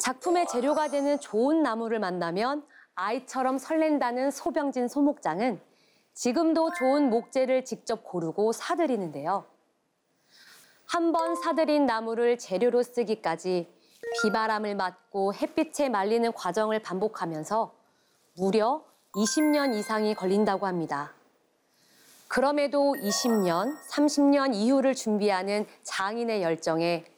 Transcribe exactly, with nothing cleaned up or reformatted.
작품의 재료가 되는 좋은 나무를 만나면 아이처럼 설렌다는 소병진 소목장은 지금도 좋은 목재를 직접 고르고 사들이는데요. 한 번 사들인 나무를 재료로 쓰기까지 비바람을 맞고 햇빛에 말리는 과정을 반복하면서 무려 이십 년 이상이 걸린다고 합니다. 그럼에도 이십 년, 삼십 년 이후를 준비하는 장인의 열정에